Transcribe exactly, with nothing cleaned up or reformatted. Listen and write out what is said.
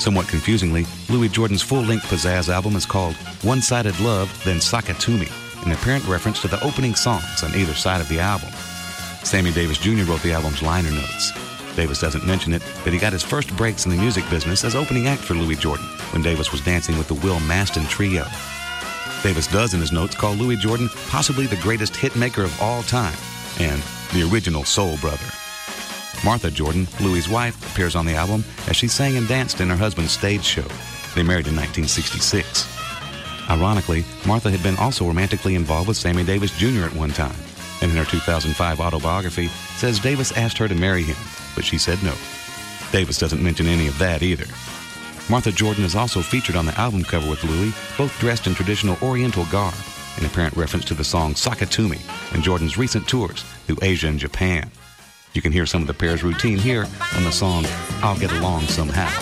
Somewhat confusingly, Louis Jordan's full-length Pizzazz album is called One-Sided Love, Then Sock It To Me, an apparent reference to the opening songs on either side of the album. Sammy Davis Junior wrote the album's liner notes. Davis doesn't mention it, but he got his first breaks in the music business as opening act for Louis Jordan when Davis was dancing with the Will Maston Trio. Davis does in his notes call Louis Jordan possibly the greatest hit maker of all time and the original soul brother. Martha Jordan, Louis' wife, appears on the album as she sang and danced in her husband's stage show. They married in nineteen sixty-six. Ironically, Martha had been also romantically involved with Sammy Davis Junior at one time, and in her two thousand five autobiography says Davis asked her to marry him, but she said no. Davis doesn't mention any of that either. Martha Jordan is also featured on the album cover with Louis, both dressed in traditional Oriental garb, an apparent reference to the song Sock It To Me and Jordan's recent tours through Asia and Japan. You can hear some of the pair's routine here on the song I'll Get Along Somehow.